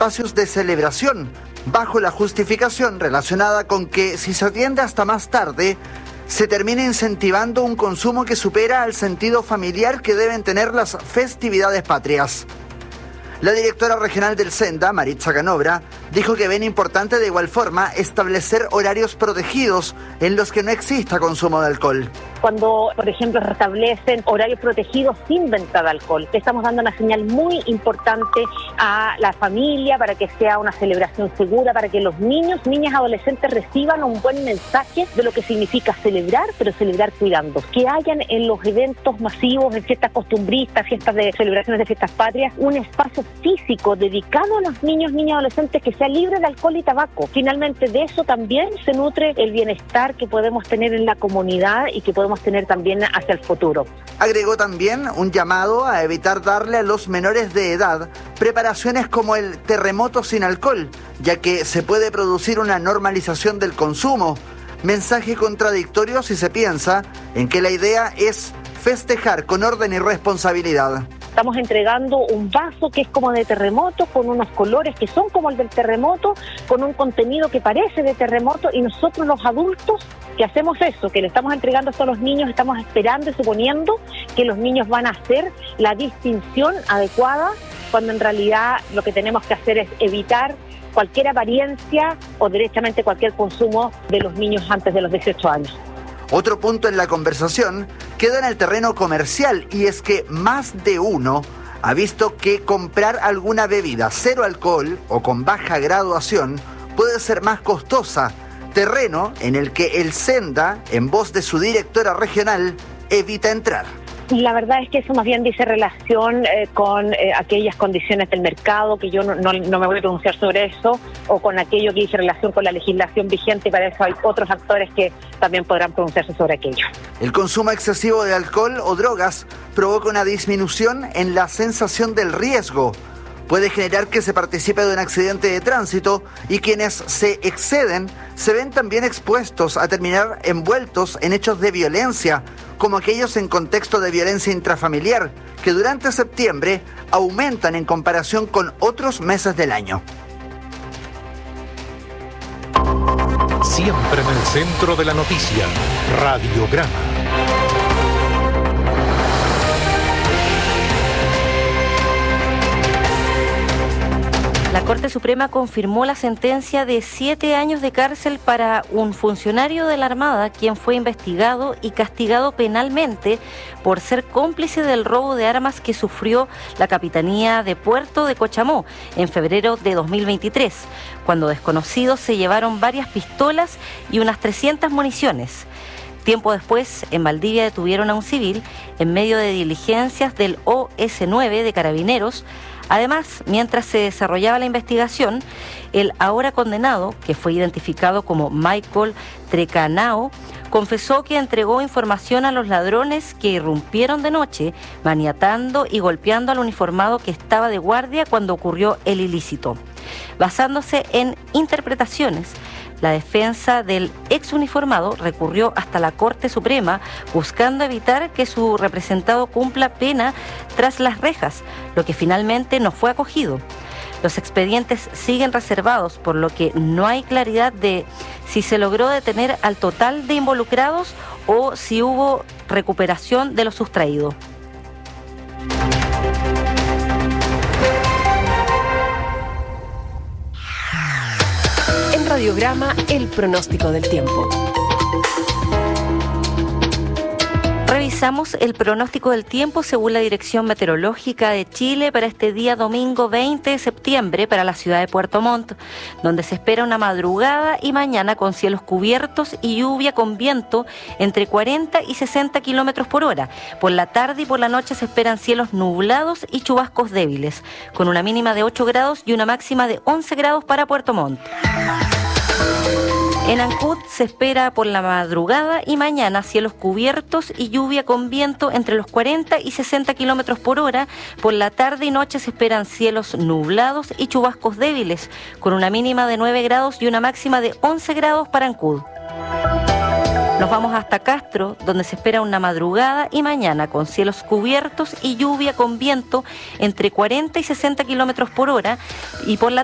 espacios de celebración, bajo la justificación relacionada con que si se atiende hasta más tarde, se termina incentivando un consumo que supera al sentido familiar que deben tener las festividades patrias. La directora regional del Senda, Maritza Canobra, dijo que ven importante de igual forma establecer horarios protegidos en los que no exista consumo de alcohol. Cuando, por ejemplo, se establecen horarios protegidos sin venta de alcohol, le estamos dando una señal muy importante a la familia para que sea una celebración segura, para que los niños, niñas, adolescentes reciban un buen mensaje de lo que significa celebrar, pero celebrar cuidando. Que hayan en los eventos masivos, en fiestas costumbristas, fiestas de celebraciones de fiestas patrias, un espacio físico dedicado a los niños, niñas, adolescentes que sea libre de alcohol y tabaco. Finalmente de eso también se nutre el bienestar que podemos tener en la comunidad y que podemos tener también hacia el futuro. Agregó también un llamado a evitar darle a los menores de edad preparaciones como el terremoto sin alcohol, ya que se puede producir una normalización del consumo. Mensaje contradictorio si se piensa en que la idea es festejar con orden y responsabilidad. Estamos entregando un vaso que es como de terremoto, con unos colores que son como el del terremoto, con un contenido que parece de terremoto, y nosotros los adultos que hacemos eso, que le estamos entregando esto a los niños, estamos esperando y suponiendo que los niños van a hacer la distinción adecuada, cuando en realidad lo que tenemos que hacer es evitar cualquier apariencia o derechamente cualquier consumo de los niños antes de los 18 años. Otro punto en la conversación queda en el terreno comercial, y es que más de uno ha visto que comprar alguna bebida cero alcohol o con baja graduación puede ser más costosa, terreno en el que el Senda, en voz de su directora regional, evita entrar. La verdad es que eso más bien dice relación con aquellas condiciones del mercado, que yo no me voy a pronunciar sobre eso, o con aquello que dice relación con la legislación vigente, y para eso hay otros actores que también podrán pronunciarse sobre aquello. El consumo excesivo de alcohol o drogas provoca una disminución en la sensación del riesgo. Puede generar que se participe de un accidente de tránsito, y quienes se exceden se ven también expuestos a terminar envueltos en hechos de violencia, como aquellos en contexto de violencia intrafamiliar, que durante septiembre aumentan en comparación con otros meses del año. Siempre en el centro de la noticia, Radiograma. La Corte Suprema confirmó la sentencia de 7 años de cárcel para un funcionario de la Armada, quien fue investigado y castigado penalmente por ser cómplice del robo de armas que sufrió la Capitanía de Puerto de Cochamó en febrero de 2023, cuando desconocidos se llevaron varias pistolas y unas 300 municiones. Tiempo después, en Valdivia detuvieron a un civil en medio de diligencias del OS9 de Carabineros. Además, mientras se desarrollaba la investigación, el ahora condenado, que fue identificado como Michael Trecanao, confesó que entregó información a los ladrones que irrumpieron de noche, maniatando y golpeando al uniformado que estaba de guardia cuando ocurrió el ilícito. Basándose en interpretaciones, la defensa del ex uniformado recurrió hasta la Corte Suprema buscando evitar que su representado cumpla pena tras las rejas, lo que finalmente no fue acogido. Los expedientes siguen reservados, por lo que no hay claridad de si se logró detener al total de involucrados o si hubo recuperación de lo sustraído. Radiograma, el pronóstico del tiempo. Revisamos el pronóstico del tiempo según la Dirección Meteorológica de Chile para este día domingo 20 de septiembre para la ciudad de Puerto Montt, donde se espera una madrugada y mañana con cielos cubiertos y lluvia con viento entre 40 y 60 kilómetros por hora. Por la tarde y por la noche se esperan cielos nublados y chubascos débiles, con una mínima de 8 grados y una máxima de 11 grados para Puerto Montt. En Ancud se espera por la madrugada y mañana cielos cubiertos y lluvia con viento entre los 40 y 60 kilómetros por hora. Por la tarde y noche se esperan cielos nublados y chubascos débiles, con una mínima de 9 grados y una máxima de 11 grados para Ancud. Nos vamos hasta Castro, donde se espera una madrugada y mañana con cielos cubiertos y lluvia con viento entre 40 y 60 kilómetros por hora, y por la